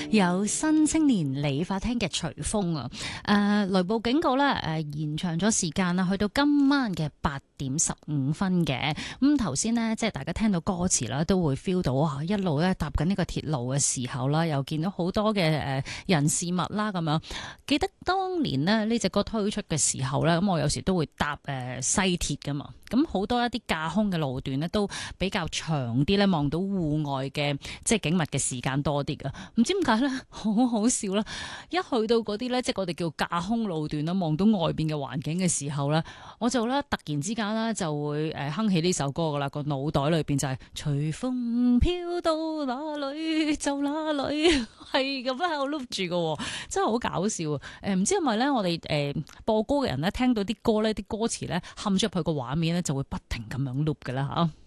有新青年理髮廳嘅隨風啊！雷暴警告咧延長咗時間啦，去到今晚嘅8:15嘅。咁頭先呢，即係大家聽到歌詞啦，都會 feel 到啊，一路咧搭緊呢個鐵路嘅時候啦，又見到好多嘅人事物啦咁樣。記得當年呢隻歌推出嘅時候咧，咁我有時都會搭西鐵噶嘛。咁好多一啲架空嘅路段呢，都比較長啲咧，望到戶外嘅即係景物嘅時間多啲噶。唔知點解咧，好好笑啦！一去到嗰啲咧，即係我哋叫架空路段啦，望到外邊嘅環境嘅時候咧，我就咧突然之間咧就會哼起呢首歌噶啦，個腦袋裏邊就係隨風飄到哪裏就哪裏，係咁樣喺度碌住噶，真係好搞笑。唔知係咪咧，我哋播歌嘅人咧，聽到啲歌咧，啲歌詞咧冚咗入去個畫面咧，就會不停咁樣碌噶啦吓。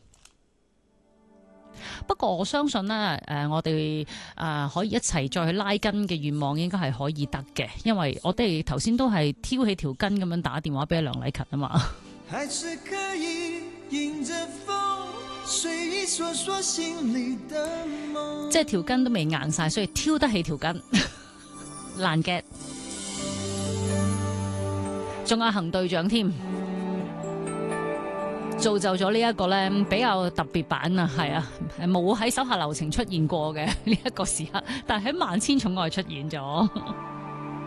不過我相信咧，我哋可以一齊再去拉筋嘅願望應該係可以得嘅，因為我哋頭先都係挑起條筋咁樣打電話俾梁禮勤啊嘛。還是可以迎着風，隨意說說心裏的夢，即係條筋都未硬晒，所以挑得起條筋。爛嘅，仲有行隊長添。造就咗呢一個咧比較特別版啊，係啊，冇喺手下留情出現過嘅呢一個時刻，但係喺萬千寵愛出現咗。